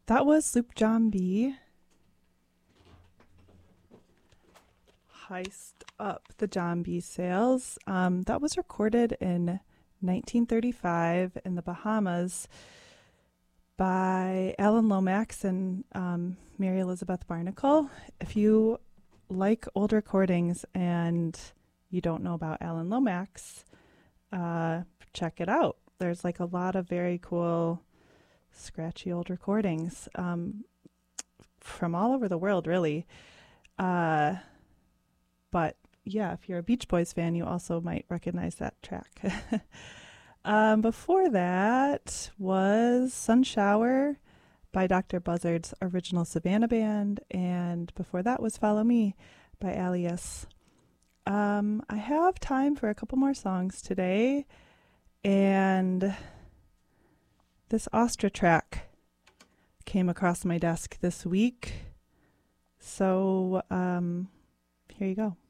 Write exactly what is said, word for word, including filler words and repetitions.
That was Sloop John B. Heist Up the John B. Sails. Um, that was recorded in nineteen thirty-five in the Bahamas by Alan Lomax and um, Mary Elizabeth Barnacle. If you like old recordings and you don't know about Alan Lomax, uh, check it out. There's like a lot of very cool, scratchy old recordings um, from all over the world, really. Uh, but yeah, if you're a Beach Boys fan, you also might recognize that track. um, before that was Sun Shower by Doctor Buzzard's original Savannah Band, and before that was Follow Me by Alias. Um, I have time for a couple more songs today, and this Astra track came across my desk this week, so um, here you go.